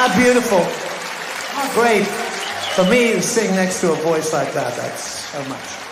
Ah, beautiful. Ah, great. For me to sing next to a voice like that, that's so much.